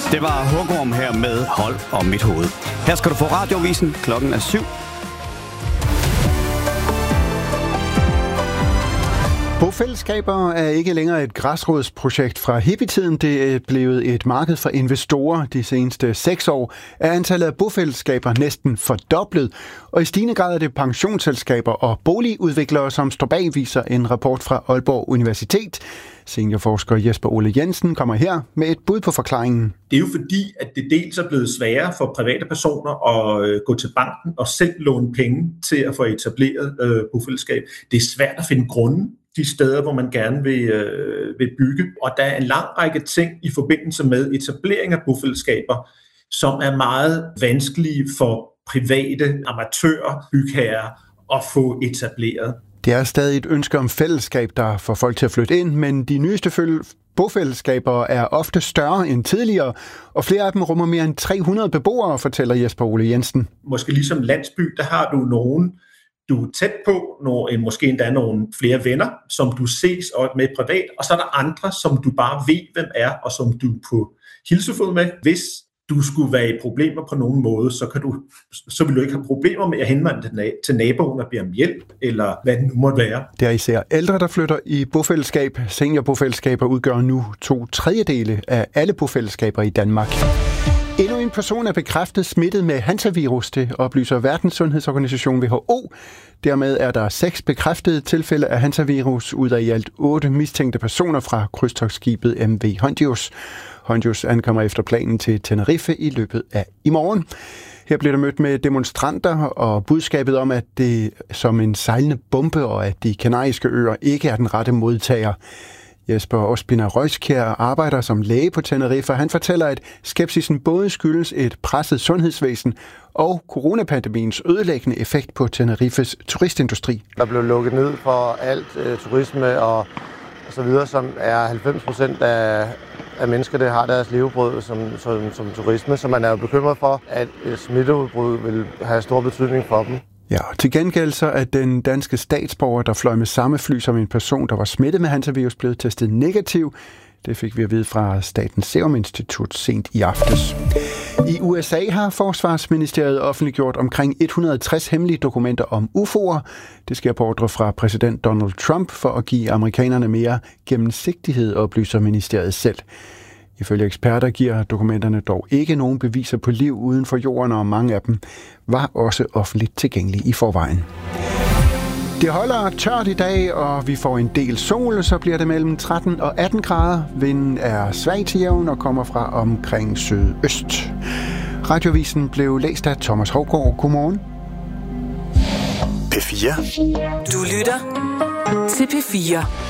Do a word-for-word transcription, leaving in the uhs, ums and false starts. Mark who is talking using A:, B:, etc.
A: Det var Hugorm her med Hold om mit hoved. Her skal du få Radioavisen. Klokken er syv.
B: Bofællesskaber er ikke længere et græsrodsprojekt fra hippietiden. Det er blevet et marked for investorer. De seneste seks år er antallet af bofællesskaber næsten fordoblet. Og i stigende grad er det pensionsselskaber og boligudviklere, som står bag, viser en rapport fra Aalborg Universitet. Seniorforsker Jesper Ole Jensen kommer her med et bud på forklaringen.
C: Det er jo fordi, at det dels er blevet sværere for private personer at gå til banken og selv låne penge til at få etableret øh, bofællesskab. Det er svært at finde grunde de steder, hvor man gerne vil, øh, vil bygge. Og der er en lang række ting i forbindelse med etablering af bofællesskaber, som er meget vanskelige for private amatører, bygherrer at få etableret.
B: Det er stadig et ønske om fællesskab, der får folk til at flytte ind, men de nyeste bofællesskaber er ofte større end tidligere, og flere af dem rummer mere end tre hundrede beboere, fortæller Jesper Ole Jensen.
C: Måske ligesom landsby, der har du nogen, du er tæt på, nogle, måske endda nogle flere venner, som du ses med privat, og så er der andre, som du bare ved, hvem er, og som du er på hilsefod med. Hvis du skulle være i problemer på nogen måde, så, kan du, så vil du ikke have problemer med at henvende til naboen og bede om hjælp, eller hvad det nu måtte være.
B: Det er især ældre, der flytter i bofællesskab. Seniorbofællesskaber udgør nu to tredjedele af alle bofællesskaber i Danmark. Endnu en person er bekræftet smittet med hantavirus, det oplyser Verdenssundhedsorganisationen W H O. Dermed er der seks bekræftede tilfælde af hantavirus ud af i alt otte mistænkte personer fra krydstogtskibet M V Hondius. Hondius ankommer efter planen til Tenerife i løbet af i morgen. Her bliver der mødt med demonstranter og budskabet om, at det som en sejlende bombe og at de kanariske øer ikke er den rette modtager. Jesper Ospina Røjskjær arbejder som læge på Tenerife, og han fortæller, at skepsisen både skyldes et presset sundhedsvæsen og coronapandemiens ødelæggende effekt på Tenerifes turistindustri.
D: Der blev lukket ned for alt øh, turisme og, og så videre, som er halvfems procent af, af mennesker, der har deres levebrød som, som, som turisme, så man er jo bekymret for, at et smitteudbrud vil have stor betydning for dem.
B: Ja, til gengæld så er den danske statsborger, der fløj med samme fly som en person, der var smittet med hantavirus, blevet testet negativ. Det fik vi at vide fra Statens Serum Institut sent i aftes. I U S A har Forsvarsministeriet offentliggjort omkring et hundrede og tres hemmelige dokumenter om U F O'er. Det sker på ordre fra præsident Donald Trump for at give amerikanerne mere gennemsigtighed, oplyser ministeriet selv. Ifølge eksperter giver dokumenterne dog ikke nogen beviser på liv uden for jorden, og mange af dem var også offentligt tilgængelige i forvejen. Det holder tørt i dag, og vi får en del sol, så bliver det mellem tretten og atten grader. Vinden er svag til jævn og kommer fra omkring sydøst. Radioavisen blev læst af Thomas Hougaard. Godmorgen.
E: P fire.
F: Du lytter til P fire.